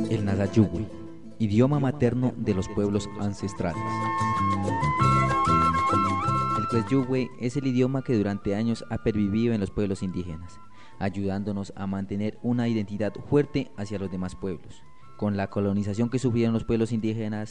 El Nagayugui, idioma materno de los pueblos ancestrales. El Quechua es el idioma que durante años ha pervivido en los pueblos indígenas, ayudándonos a mantener una identidad fuerte hacia los demás pueblos. Con la colonización que sufrieron los pueblos indígenas,